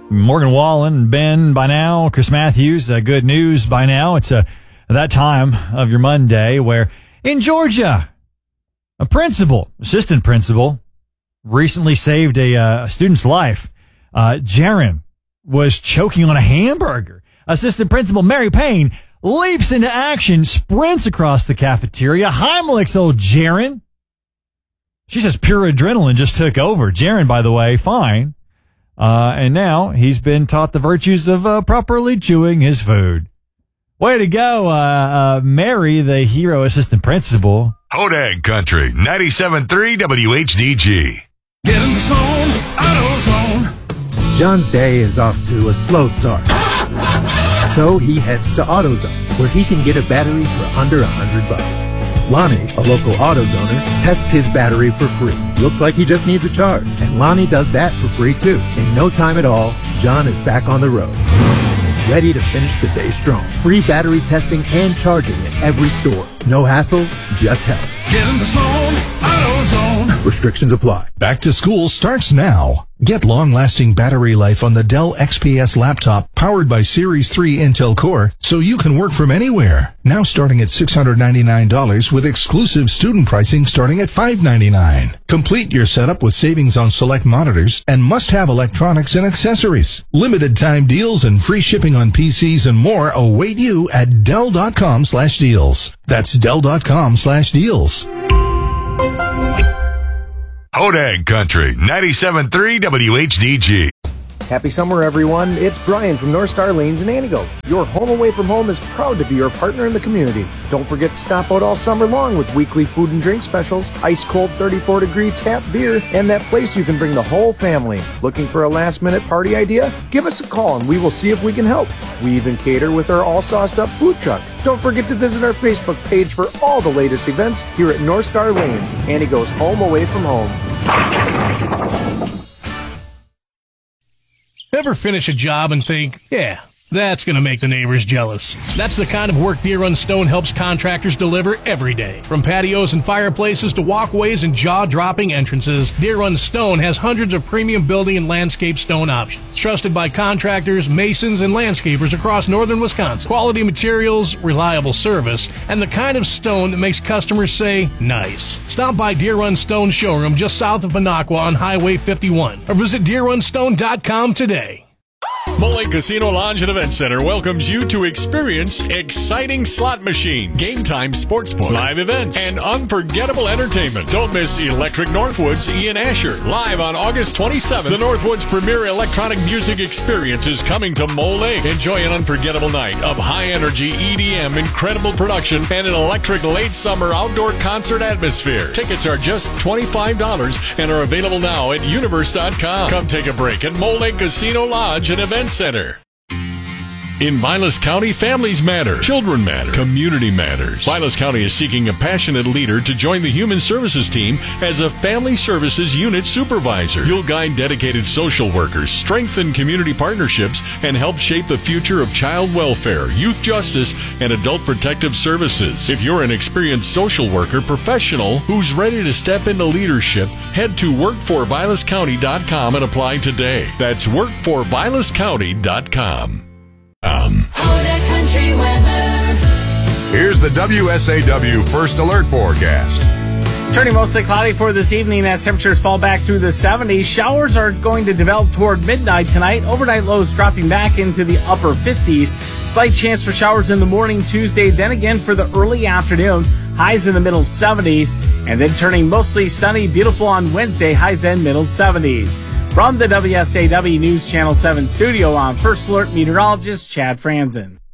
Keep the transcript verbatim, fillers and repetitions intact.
Morgan Wallen, Ben by now, Chris Matthews, uh, good news by now. It's uh, that time of your Monday where in Georgia, a principal, assistant principal, recently saved a, uh, a student's life. Uh, Jaron was choking on a hamburger. Assistant principal Mary Payne leaps into action, sprints across the cafeteria, Heimlich's old Jaron. She says pure adrenaline just took over. Jaron, by the way, fine. Uh, and now he's been taught the virtues of uh, properly chewing his food. Way to go, uh, uh, Mary, the hero assistant principal. Hodag Country, ninety-seven point three W H D G. Get in the zone, AutoZone. John's day is off to a slow start. So he heads to AutoZone, where he can get a battery for under a hundred bucks. Lonnie, a local AutoZoner, tests his battery for free. Looks like he just needs a charge, and Lonnie does that for free too. In no time at all, John is back on the road, ready to finish the day strong. Free battery testing and charging at every store. No hassles, just help. Get in the zone, AutoZone. Restrictions apply. Back to school starts now. Get long-lasting battery life on the Dell X P S laptop powered by Series three Intel Core so you can work from anywhere. Now starting at six hundred ninety-nine dollars with exclusive student pricing starting at five hundred ninety-nine dollars. Complete your setup with savings on select monitors and must-have electronics and accessories. Limited time deals and free shipping on P Cs and more await you at Dell.com slash deals. That's Dell.com slash deals. Hodag Country, ninety-seven point three W H D G. Happy summer, everyone. It's Brian from North Star Lanes in Antigo. Your home away from home is proud to be your partner in the community. Don't forget to stop out all summer long with weekly food and drink specials, ice-cold thirty-four degree tap beer, and that place you can bring the whole family. Looking for a last-minute party idea? Give us a call and we will see if we can help. We even cater with our all-sauced-up food truck. Don't forget to visit our Facebook page for all the latest events here at North Star Lanes, Antigo's home away from home. Ever finish a job and think, yeah, that's going to make the neighbors jealous? That's the kind of work Deer Run Stone helps contractors deliver every day. From patios and fireplaces to walkways and jaw-dropping entrances, Deer Run Stone has hundreds of premium building and landscape stone options. Trusted by contractors, masons, and landscapers across northern Wisconsin. Quality materials, reliable service, and the kind of stone that makes customers say, nice. Stop by Deer Run Stone showroom just south of Minocqua on Highway fifty-one or visit deer run stone dot com today. Mole Lake Casino Lodge and Event Center welcomes you to experience exciting slot machines, game time sportsbook, live events, and unforgettable entertainment. Don't miss Electric Northwoods Ian Asher live on August twenty-seventh. The Northwoods premier electronic music experience is coming to Mole Lake. Enjoy an unforgettable night of high-energy E D M, incredible production, and an electric late summer outdoor concert atmosphere. Tickets are just twenty-five dollars and are available now at universe dot com. Come take a break at Mole Lake Casino Lodge and Event Center. In Vilas County, families matter, children matter, community matters. Vilas County is seeking a passionate leader to join the Human Services team as a Family Services Unit Supervisor. You'll guide dedicated social workers, strengthen community partnerships, and help shape the future of child welfare, youth justice, and adult protective services. If you're an experienced social worker professional who's ready to step into leadership, head to work for vilas county dot com and apply today. That's work for vilas county dot com. Um. Hodag Country weather. Here's the W S A W First Alert Forecast. Turning mostly cloudy for this evening as temperatures fall back through the seventies. Showers are going to develop toward midnight tonight. Overnight lows dropping back into the upper fifties. Slight chance for showers in the morning Tuesday, then again for the early afternoon. Highs in the middle seventies, and then turning mostly sunny, beautiful on Wednesday, highs in middle seventies. From the W S A W News Channel seven studio, I'm First Alert meteorologist Chad Franzen.